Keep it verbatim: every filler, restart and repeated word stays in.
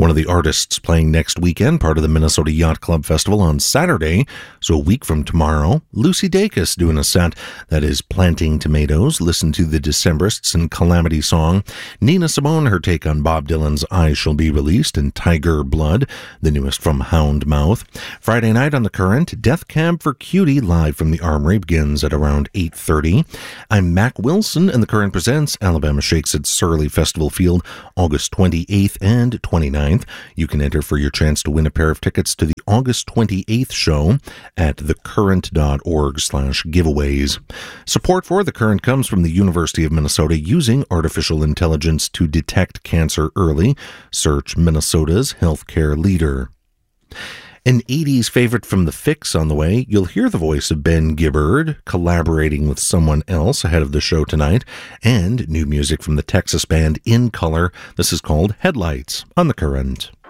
One of the artists playing next weekend, part of the Minnesota Yacht Club Festival on Saturday, so a week from tomorrow, Lucy Dacus doing a set that is Planting Tomatoes. Listen to the Decemberists and Calamity Song. Nina Simone, her take on Bob Dylan's I Shall Be Released, and Tiger Blood, the newest from Houndmouth. Friday night on The Current, Death Cab for Cutie, live from the Armory, begins at around eight thirty. I'm Mac Wilson, and The Current presents Alabama Shakes at Surly Festival Field, August twenty-eighth and twenty-ninth. You can enter for your chance to win a pair of tickets to the August twenty-eighth show at thecurrent.org slash giveaways. Support for The Current comes from the University of Minnesota, using artificial intelligence to detect cancer early. Search Minnesota's healthcare leader. An eighties favorite from The Fix on the way. You'll hear the voice of Ben Gibbard collaborating with someone else ahead of the show tonight, and new music from the Texas band In Color. This is called Headlights on The Current.